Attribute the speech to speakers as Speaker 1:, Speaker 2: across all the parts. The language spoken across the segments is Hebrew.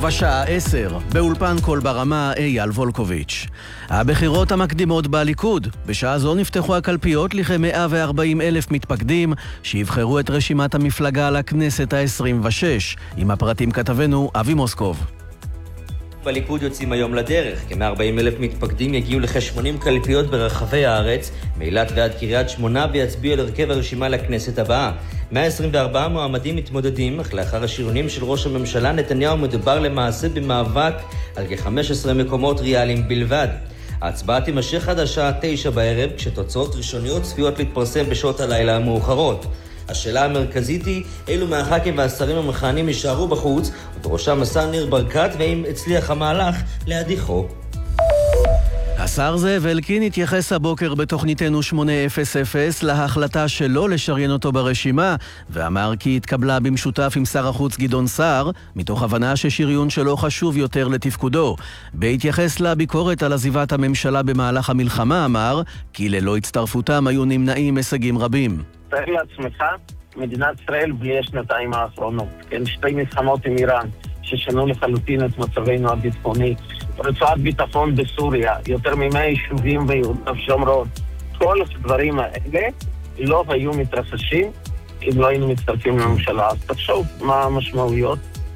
Speaker 1: טוב, השעה 10, באולפן קול ברמה אייל וולקוביץ'. הבחירות המקדימות בליכוד. בשעה זו נפתחו הקלפיות לכ-140,000 מתפקדים שיבחרו את רשימת המפלגה לכנסת ה-26. עם הפרטים כתבנו אבי מוסקוב.
Speaker 2: בליכוד יוצאים היום לדרך. כ-140,000 מתפקדים יגיעו לכ-80 קלפיות ברחבי הארץ, מאילת ועד קריית שמונה, ויצביעו על הרכב הרשימה לכנסת הבאה. 124 מועמדים מתמודדים, אך לאחר השריונים של ראש הממשלה נתניהו מדובר למעשה במאבק על כ-15 מקומות ריאליים בלבד. ההצבעה תימשך עד השעה 9 בערב, כשתוצאות ראשוניות צפויות להתפרסם בשעות הלילה המאוחרות. השאלה המרכזית היא אילו מהח"כים והשרים המכהנים יישארו בחוץ, ובראשם השר ניר ברקת, ואם הצליח המהלך להדיחו.
Speaker 1: השר זאב אלקין התייחס הבוקר בתוכניתנו 800 להחלטה שלא לשריין אותו ברשימה, ואמר כי התקבלה במשותף עם שר החוץ גדעון סער, מתוך הבנה ששריון שלו חשוב יותר לתפקודו. בהתייחס לביקורת על עזיבת הממשלה במהלך המלחמה, אמר כי ללא הצטרפותם היו נמנעים הישגים רבים.
Speaker 3: תאר לעצמך, מדינת ישראל בלי השנתיים האחרונות, כן, שתי מלחמות עם איראן, ששנו לחלוטין את מצבנו הביטחוני, רצועת ביטחון בסוריה, יותר מ100 יישובים ביהודה ושומרון. כל הדברים האלה לא היו מתרחשים אם לא היינו מצטרפים לממשלה. אז תחשוב מה המשמעויות.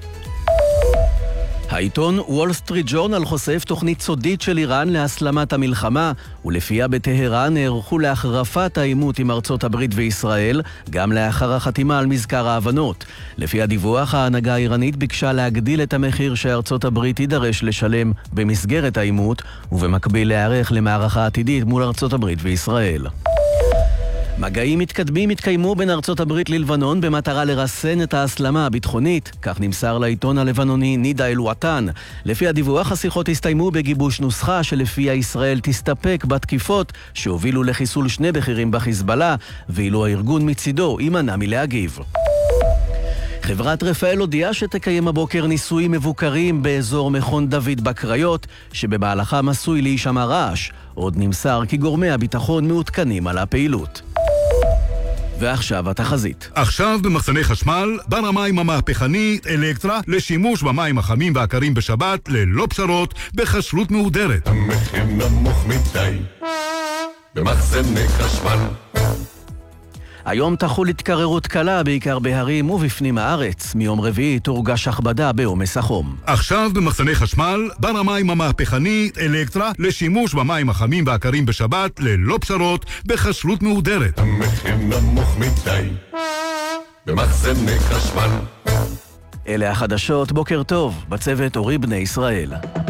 Speaker 1: העיתון וול סטריט ג'ורנל חושף תוכנית סודית של איראן להסלמת המלחמה, ולפיה בטהרן נערכו להחרפת העימות עם ארצות הברית וישראל, גם לאחר החתימה על מזכר ההבנות. לפי הדיווח, ההנהגה האיראנית ביקשה להגדיל את המחיר שארצות הברית יידרש לשלם במסגרת העימות, ובמקביל להיערך למערכה עתידית מול ארצות הברית וישראל. מגעים מתקדמים התקיימו בין ארצות הברית ללבנון במטרה לרסן את ההסלמה הביטחונית, כך נמסר לעיתון הלבנוני נידה אל-וטן. לפי הדיווח, השיחות הסתיימו בגיבוש נוסחה שלפיה ישראל תסתפק בתקיפות שהובילו לחיסול 2 בכירים בחיזבאללה, ואילו הארגון מצידו יימנע מלהגיב. חברת רפאל הודיעה שתקיים הבוקר ניסויים מבוקרים באזור מכון דוד בקריות, שבמהלכם עשוי להישמע רעש. עוד נמסר כי גורמי הביטחון מעודכנים על הפעילות. ועכשיו התחזית.
Speaker 4: עכשיו במחסני חשמל, בר המים המהפכני אלקטרה לשימוש במים החמים והקרים בשבת ללא פשרות בכשרות מהודרת.
Speaker 5: המחיר נמוך מדי במחסני חשמל.
Speaker 1: היום תחול התקררות קלה בעיקר בהרים ובפנים הארץ. מיום רביעי תורגש הכבדה בעומס החום.
Speaker 4: עכשיו במחסני חשמל, בר המים המהפכני אלקטרה לשימוש במים החמים והקרים בשבת ללא פשרות בכשרות מהודרת.
Speaker 5: המחיר נמוך מדי במחסני חשמל.
Speaker 1: אלה החדשות, בוקר טוב, בצוות אורי בני ישראל.